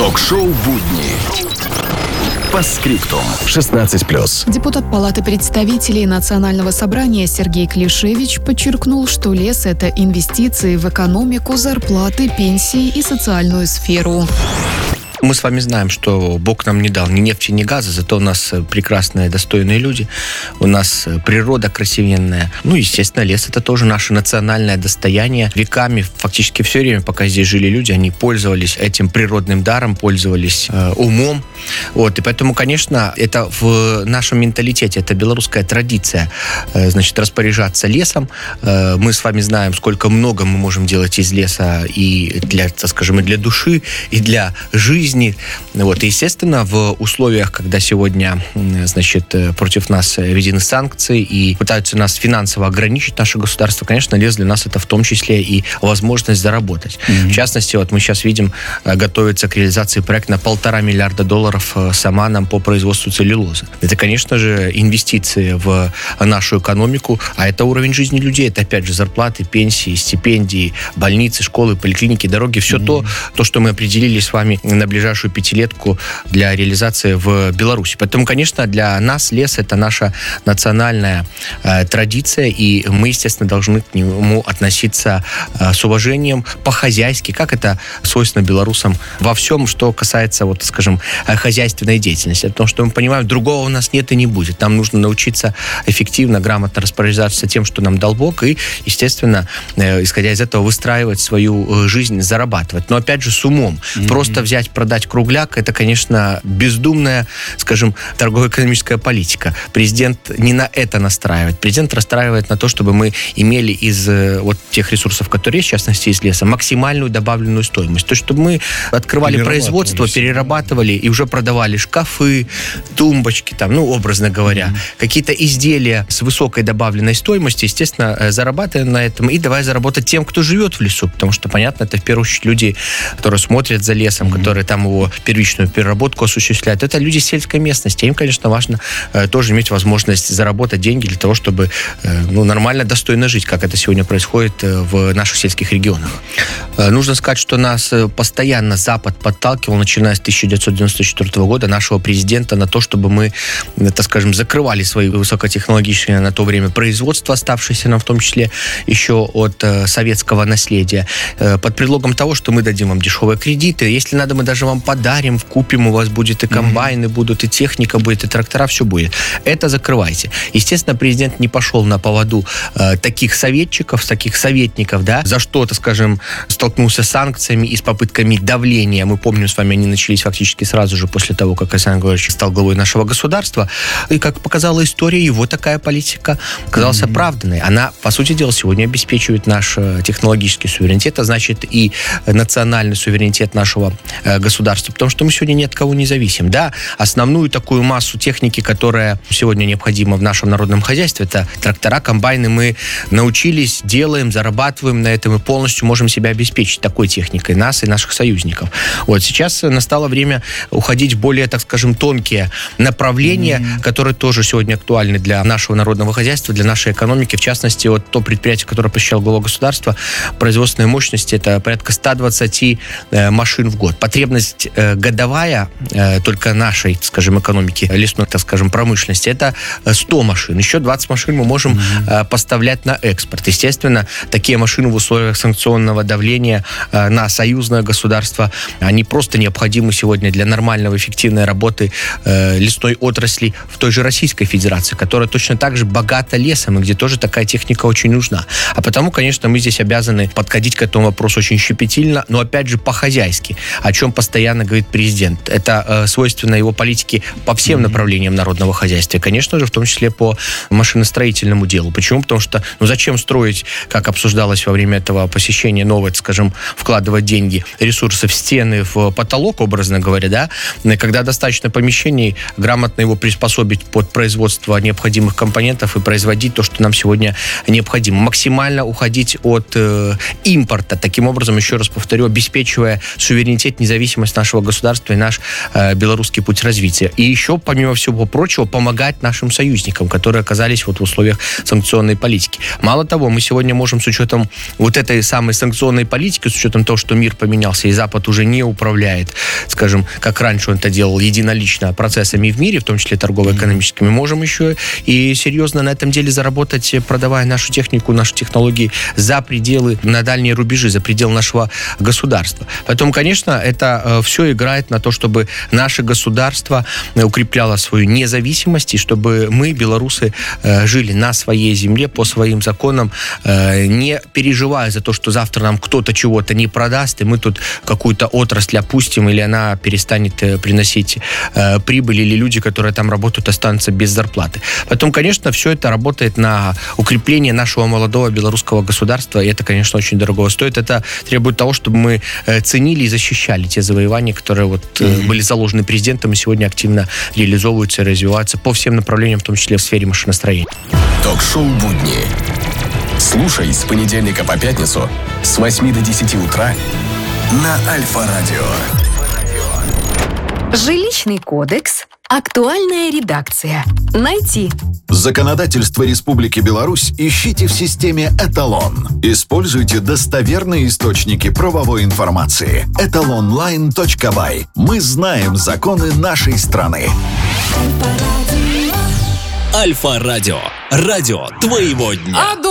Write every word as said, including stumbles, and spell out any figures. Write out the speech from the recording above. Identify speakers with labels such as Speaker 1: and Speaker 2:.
Speaker 1: Ток-шоу «Будни». Постскриптум. шестнадцать плюс.
Speaker 2: Депутат Палаты представителей Национального собрания Сергей Клишевич подчеркнул, что лес – это инвестиции в экономику, зарплаты, пенсии и социальную сферу.
Speaker 3: Мы с вами знаем, что Бог нам не дал ни нефти, ни газа, зато у нас прекрасные, достойные люди, у нас природа красивенная. Ну, естественно, лес – это тоже наше национальное достояние. Веками, фактически все время, пока здесь жили люди, они пользовались этим природным даром, пользовались э, умом. Вот, и поэтому, конечно, это в нашем менталитете, это белорусская традиция, э, значит, распоряжаться лесом. Э, мы с вами знаем, сколько много мы можем делать из леса и для, так скажем, и для души, и для жизни. Вот, и, естественно, в условиях, когда сегодня, значит, против нас введены санкции и пытаются нас финансово ограничить, наше государство, конечно, лес для нас это в том числе и возможность заработать. Mm-hmm. В частности, вот мы сейчас видим, готовится к реализации проект на полтора миллиарда долларов с Оманом по производству целлюлозы. Это, конечно же, инвестиции в нашу экономику, а это уровень жизни людей, это, опять же, зарплаты, пенсии, стипендии, больницы, школы, поликлиники, дороги, все mm-hmm. то, то, что мы определили с вами на ближайшую пятилетку для реализации в Беларуси. Поэтому, конечно, для нас лес – это наша национальная э, традиция, и мы, естественно, должны к нему относиться э, с уважением, по-хозяйски, как это свойственно белорусам во всем, что касается, вот, скажем, хозяйственной деятельности. Потому что мы понимаем, другого у нас нет и не будет. Нам нужно научиться эффективно, грамотно распоряжаться тем, что нам дал Бог, и, естественно, э, исходя из этого, выстраивать свою жизнь, зарабатывать. Но, опять же, с умом. Mm-hmm. Просто взять, продать кругляк, это, конечно, бездумная, скажем, торгово-экономическая политика. Президент не на это настраивает. Президент расстраивает на то, чтобы мы имели из вот тех ресурсов, которые есть, в частности, из леса, максимальную добавленную стоимость. То есть, чтобы мы открывали производство, перерабатывали и уже продавали шкафы, тумбочки, там, ну, образно говоря, mm-hmm. какие-то изделия с высокой добавленной стоимостью, естественно, зарабатываем на этом и давай заработать тем, кто живет в лесу, потому что, понятно, это в первую очередь люди, которые смотрят за лесом, mm-hmm. которые там его первичную переработку осуществляют. Это люди сельской местности. Им, конечно, важно э, тоже иметь возможность заработать деньги для того, чтобы э, ну, нормально, достойно жить, как это сегодня происходит э, в наших сельских регионах. Э, нужно сказать, что нас постоянно Запад подталкивал, начиная с тысяча девятьсот девяносто четвёртого года, нашего президента, на то, чтобы мы, так скажем, закрывали свои высокотехнологичные на то время производства, оставшиеся нам в том числе еще от э, советского наследия, э, под предлогом того, что мы дадим вам дешевые кредиты. Если надо, мы даже вам подарим, купим, у вас будет и комбайны, mm-hmm. будут, и техника будет, и трактора, все будет. Это закрывайте. Естественно, президент не пошел на поводу э, таких советчиков, таких советников, да, за что, так скажем, столкнулся с санкциями и с попытками давления. Мы помним с вами, они начались фактически сразу же после того, как Александр Григорьевич стал главой нашего государства. И, как показала история, его такая политика оказалась mm-hmm. оправданной. Она, по сути дела, сегодня обеспечивает наш технологический суверенитет, а значит и национальный суверенитет нашего э, государства. Потому что мы сегодня ни от кого не зависим. Да, основную такую массу техники, которая сегодня необходима в нашем народном хозяйстве, это трактора, комбайны, мы научились, делаем, зарабатываем на этом и полностью можем себя обеспечить такой техникой, нас и наших союзников. Вот сейчас настало время уходить в более, так скажем, тонкие направления, mm-hmm. которые тоже сегодня актуальны для нашего народного хозяйства, для нашей экономики. В частности, вот то предприятие, которое посещал глава государства, производственной мощности, это порядка сто двадцать э, машин в год. Потребность э, годовая э, только нашей, скажем, экономики, лесной, так скажем, промышленности, это сто машин. Еще двадцать машин мы можем mm-hmm. э, поставлять на экспорт. Естественно, такие машины в условиях санкционного давления э, на союзное государство, они просто необходимы сегодня для нормального, эффективной работы э, лесной отрасли в той же Российской Федерации, которая точно так же богата лесом, и где тоже такая техника очень нужна. А потому, конечно, мы здесь обязаны подходить к этому вопросу очень щепетильно, но, опять же, по-хозяйски, о чем постоянно говорит президент. Это э, свойственно его политике по всем mm-hmm. направлениям народного хозяйства. И, конечно же, в том числе по машиностроительному делу. Почему? Потому что, ну, зачем строить, как обсуждалось во время этого посещения, новое, скажем, вкладывать деньги, ресурсы в стены, в потолок, образно говоря, да, когда достаточно помещений, грамотно его приспособить под производство необходимых компонентов и производить то, что нам сегодня необходимо. Максимально уходить от э, импорта, таким образом, еще раз повторю, обеспечивая суверенитет, независимость независимость нашего государства и наш э, белорусский путь развития. И еще, помимо всего прочего, помогать нашим союзникам, которые оказались вот в условиях санкционной политики. Мало того, мы сегодня можем с учетом вот этой самой санкционной политики, с учетом того, что мир поменялся, и Запад уже не управляет, скажем, как раньше он это делал единолично, процессами в мире, в том числе торгово-экономическими, можем еще и серьезно на этом деле заработать, продавая нашу технику, наши технологии за пределы, на дальние рубежи, за пределы нашего государства. Поэтому, конечно, это все играет на то, чтобы наше государство укрепляло свою независимость, и чтобы мы, белорусы, жили на своей земле, по своим законам, не переживая за то, что завтра нам кто-то чего-то не продаст, и мы тут какую-то отрасль опустим, или она перестанет приносить прибыль, или люди, которые там работают, останутся без зарплаты. Потом, конечно, все это работает на укрепление нашего молодого белорусского государства, и это, конечно, очень дорого стоит. Это требует того, чтобы мы ценили и защищали те завоевания, которые вот mm-hmm. были заложены президентом и сегодня активно реализовываются и развиваются по всем направлениям, в том числе в сфере машиностроения.
Speaker 1: Ток-шоу «Будни». Слушай с понедельника по пятницу с восьми до десяти утра на Альфа-радио.
Speaker 4: Жилищный кодекс. Актуальная редакция. Найти.
Speaker 5: Законодательство Республики Беларусь ищите в системе «Эталон». Используйте достоверные источники правовой информации. эталонлайн точка бай. Мы знаем законы нашей страны.
Speaker 1: Альфа-радио. Радио твоего дня.